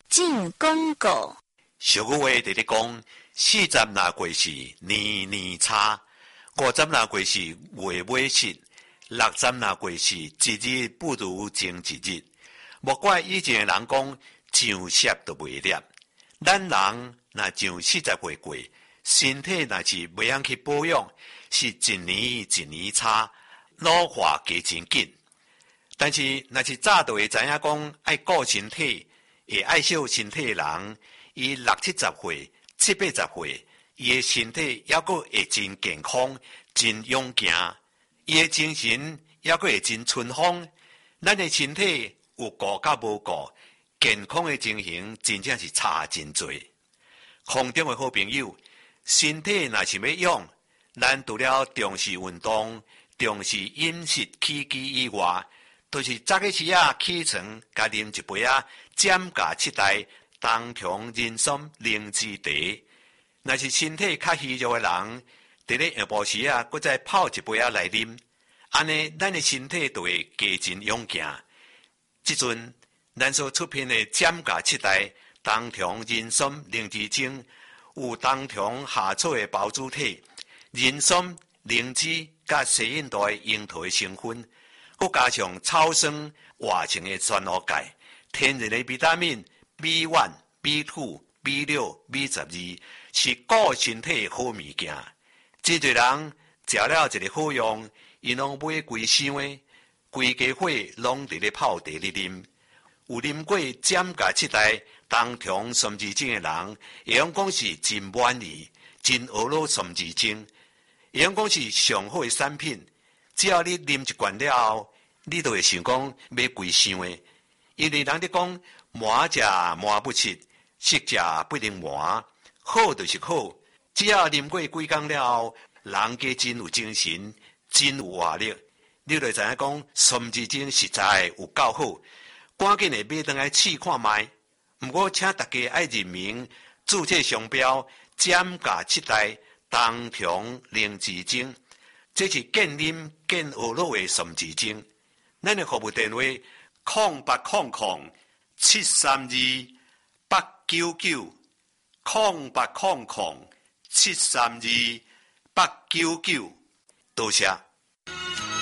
进广告。 俗语话直咧讲，40若过时，年年差；50若过时，月尾失；60若过时，一日不如前一日。莫怪以前的人讲，上舌都袂裂。咱人若上40岁过，身体若是袂晓去保养，是一年一年差，老化加真紧。但是，若是早就会知影讲爱顾身体，会爱惜身体的人，伊60、70岁、70、80岁，伊的身体还阁会真健康、真勇健，伊的精神还阁会真春风。咱的身体有顾甲无顾，健康的情形真正是差真多。空中的好朋友，身体若是要养，咱除了重视运动、重视饮食起居以外，就是早起时起床，加啉一杯减价7代冬虫人参灵芝茶。若是身体较虚弱的人，伫咧下晡时搁再泡一杯来啉，安尼咱的身体就会加真勇健。即阵咱所出品的减价7代冬虫人参灵芝精，有冬虫夏草的孢子体、人参、灵芝甲西印度的樱桃的成分，佮加上草酸活性的酸脯钙，天然的维他命 B1、B2、B6、B12，是顾身体的好物件。真侪人食了一个好用，伊拢买规箱的，规家伙拢伫咧泡茶咧啉。有啉过减价7代冬虫参枝精的人，会用讲是真满意，真婀娜参枝精，会用讲是上好的产品。只要你啉一罐了后，你就会想讲买规箱的，因为人咧讲满食满不吃，食食不能满，好就是好。只要啉过几工了后，人家真有精神，真有活力，你就知影讲参枝精实在有够好。赶紧的买回来试看卖。不过请大家爱认明注册商标减价7代冬虫灵芝精，这是健啉健学乐的参枝精。咱的服务电话0800-732-899，0800-732-899，多谢。